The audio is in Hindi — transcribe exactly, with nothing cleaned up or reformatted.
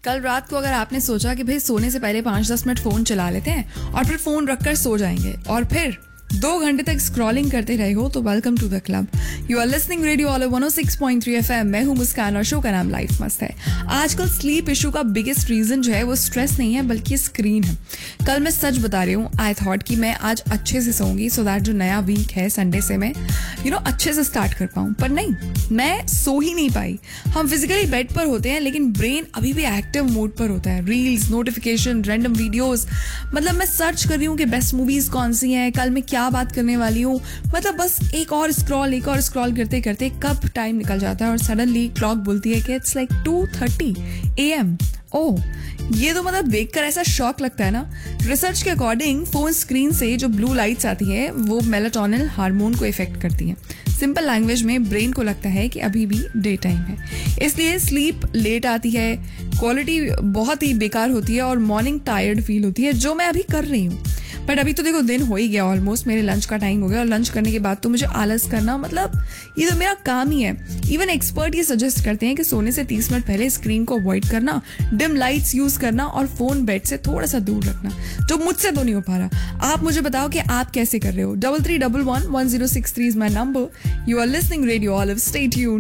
कल रात को अगर आपने सोचा कि भाई सोने से पहले पाँच दस मिनट फोन चला लेते हैं और फिर फोन रखकर सो जाएंगे और फिर दो घंटे तक स्क्रॉलिंग करते रहे हो, तो welcome to the club. You are listening radio all one O six point three FM. मैं हूं मुस्कान और शो का नाम लाइफ मस्त है। आजकल स्लीप इशू का बिगेस्ट रीजन जो है वो स्ट्रेस नहीं है बल्कि स्क्रीन है। कल मैं सच बता रही हूँ, आई थॉट कि मैं आज अच्छे से सोऊंगी सो दैट जो नया वीक है संडे से मैं यू नो अच्छे से स्टार्ट कर पाऊँ, पर नहीं, मैं सो ही नहीं पाई। हम फिजिकली बेड पर होते हैं लेकिन ब्रेन अभी भी एक्टिव मोड पर होता है। रील्स, नोटिफिकेशन, रैंडम वीडियोस, मतलब मैं सर्च कर रही हूँ कि बेस्ट मूवीज कौन सी हैं, कल मैं क्या बात करने वाली हूँ, मतलब बस एक और स्क्रॉल एक और स्क्रॉल करते करते कब टाइम निकल जाता है और सडनली क्लॉक बोलती है कि it's like to thirty A M. ओह, ये तो मतलब देखकर ऐसा शॉक लगता है ना। रिसर्च के अकॉर्डिंग फोन स्क्रीन से जो ब्लू लाइट्स आती है वो मेलाटोनिन हार्मोन को इफेक्ट करती हैं। सिंपल लैंग्वेज में ब्रेन को लगता है कि अभी भी डे टाइम है, इसलिए स्लीप लेट आती है, क्वालिटी बहुत ही बेकार होती है और मॉर्निंग टायर्ड फील होती है, जो मैं अभी कर रही हूँ। बट अभी तो देखो दिन हो ही गया ऑलमोस्ट, मेरे लंच का टाइम हो गया और लंच करने के बाद तो मुझे आलस करना, मतलब ये तो मेरा काम ही है। इवन एक्सपर्ट ये सजेस्ट करते हैं कि सोने से तीस मिनट पहले स्क्रीन को अवॉइड करना, डिम लाइट्स यूज करना और फोन बेड से थोड़ा सा दूर रखना, जो मुझसे तो नहीं हो पा रहा। आप मुझे बताओ कि आप कैसे कर रहे हो। Double three double one one zero six three is my number. You are listening radio olive, stay tuned.